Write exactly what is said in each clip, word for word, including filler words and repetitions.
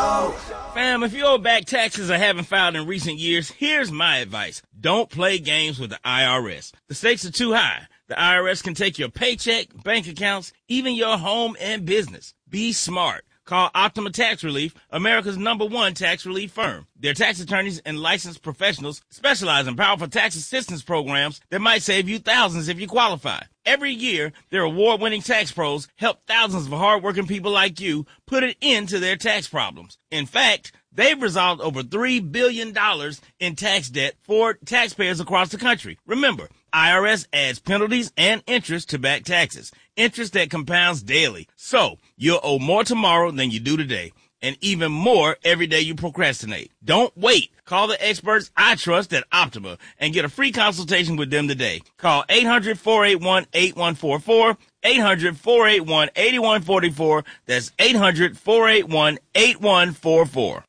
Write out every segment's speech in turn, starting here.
Show. Fam, if you owe back taxes or haven't filed in recent years, here's my advice. Don't play games with the I R S. The stakes are too high. The I R S can take your paycheck, bank accounts, even your home and business. Be smart. Call Optima Tax Relief, America's number one tax relief firm. Their tax attorneys and licensed professionals specialize in powerful tax assistance programs that might save you thousands if you qualify. Every year, their award-winning tax pros help thousands of hardworking people like you put an end to their tax problems. In fact, they've resolved over three billion dollars in tax debt for taxpayers across the country. Remember, I R S adds penalties and interest to back taxes, interest that compounds daily. So, you'll owe more tomorrow than you do today, and even more every day you procrastinate. Don't wait. Call the experts I trust at Optima and get a free consultation with them today. Call eight hundred, four eight one, eight one four four, eight hundred, four eight one, eight one four four. That's eight hundred, four eight one, eight one four four.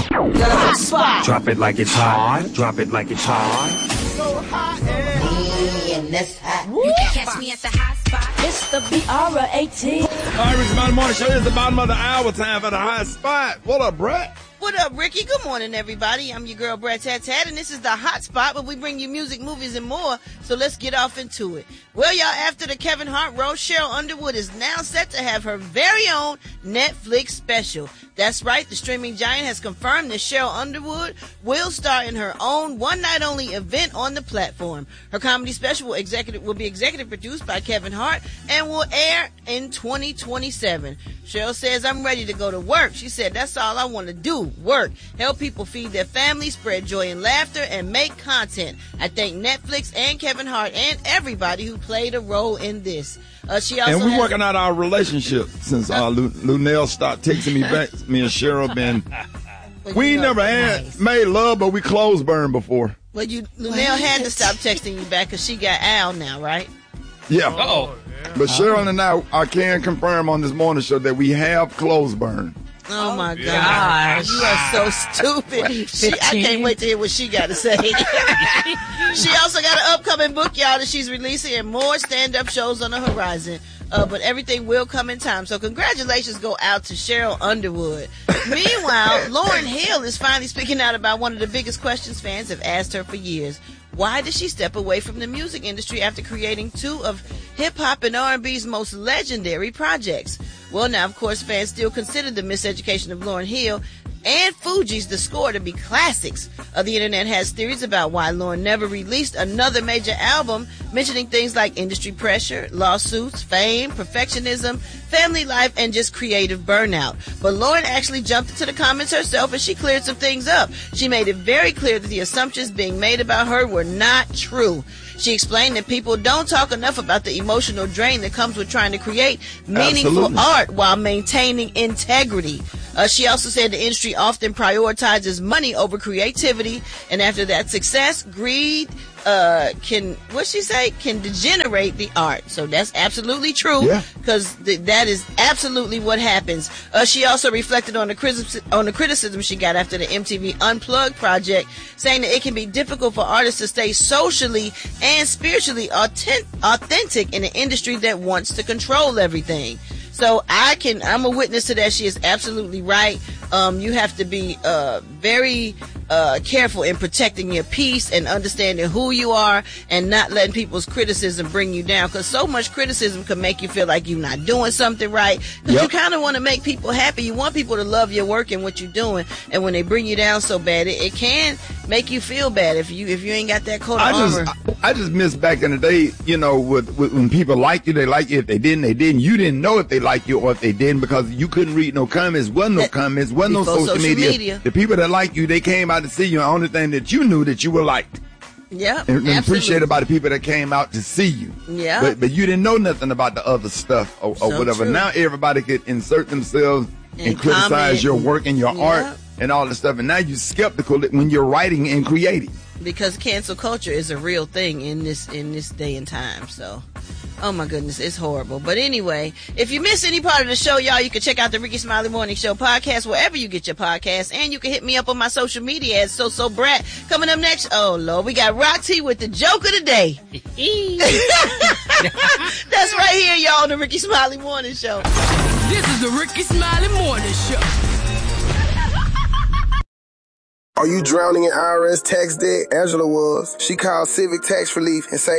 Drop it like it's hot. Drop it like it's hot. So hot and that's hot. You can catch me at the hot spot. It's the B R eighteen. All right, Ricky Bobby Morning Show. It's the bottom of the hour. Time for the hot spot. What up, Brett? What up, Ricky? Good morning, everybody. I'm your girl, Brett Tat Tat, and this is the Hot Spot, where we bring you music, movies, and more. So let's get off into it. Well, y'all, after the Kevin Hart roast, Sheryl Underwood is now set to have her very own Netflix special. That's right. The streaming giant has confirmed that Sheryl Underwood will star in her own one-night-only event on the platform. Her comedy special will, executive, will be executive produced by Kevin Hart and will air in twenty twenty-seven. Sheryl says, I'm ready to go to work. She said, that's all I want to do, work, help people feed their families, spread joy and laughter, and make content. I thank Netflix and Kevin Hart and everybody who played a role in this. Uh, she also and we're has- working out our relationship since uh, Lu- Lunel stopped texting me back. Me and Cheryl been, well, we you know, never had nice. made love, but we clothes burned before. Well, you, Lunel had to stop texting you back because she got Al now, right? Yeah. Oh, But Cheryl and I, I can confirm on this morning show that we have clothes burned. Oh, my yeah. gosh. You are so stupid. She, I can't wait to hear what she got to say. She also got an upcoming book, y'all, that she's releasing, and more stand-up shows on the horizon. Uh, but everything will come in time. So congratulations go out to Sheryl Underwood. Meanwhile, Lauryn Hill is finally speaking out about one of the biggest questions fans have asked her for years. Why did she step away from the music industry after creating two of hip-hop and R and B's most legendary projects? Well, now, of course, fans still consider the miseducation of Lauryn Hill and Fugees The Score to be classics. Uh, the internet has theories about why Lauryn never released another major album, mentioning things like industry pressure, lawsuits, fame, perfectionism, family life, and just creative burnout. But Lauryn actually jumped into the comments herself and she cleared some things up. She made it very clear that the assumptions being made about her were not true. She explained that people don't talk enough about the emotional drain that comes with trying to create meaningful Absolutely. art while maintaining integrity. Uh, she also said the industry often prioritizes money over creativity, and after that success, greed uh, can, what she say, can degenerate the art. So that's absolutely true, Yeah. because th- that is absolutely what happens. Uh, she also reflected on the criticism on the criticism she got after the M T V Unplugged project, saying that it can be difficult for artists to stay socially and spiritually authentic, authentic in an industry that wants to control everything. So I can, I'm a witness to that. She is absolutely right. Um, you have to be uh, very uh, careful in protecting your peace and understanding who you are and not letting people's criticism bring you down. Because so much criticism can make you feel like you're not doing something right. Because Yep. you kind of want to make people happy. You want people to love your work and what you're doing. And when they bring you down so bad, it, it can make you feel bad if you if you ain't got that coat of I armor. just, I, I just miss back in the day, you know, with, with when people liked you, they liked you. If they didn't, they didn't. You didn't know if they liked you or if they didn't because you couldn't read no comments. Wasn't no That- comments. Wasn't no before social, social media. media. The people that like you, they came out to see you. The only thing that you knew that you were liked. Yep, And, and absolutely. appreciated by the people that came out to see you. Yeah. But, but you didn't know nothing about the other stuff or, or So whatever. true. Now everybody could insert themselves and, And criticize comment. your work and your Yeah. art and all this stuff. And now you're skeptical when you're writing and creating. Because cancel culture is a real thing in this in this day and time. So, oh my goodness, it's horrible. But anyway, if you miss any part of the show, y'all, you can check out the Ricky Smiley Morning Show podcast wherever you get your podcasts, and you can hit me up on my social media at So So Brat. Coming up next, oh Lord, we got Rock T with the joke of the day. That's right here, y'all, on the Ricky Smiley Morning Show. This is the Ricky Smiley Morning Show. Are you drowning in I R S tax debt? Angela was. She called Civic Tax Relief and saved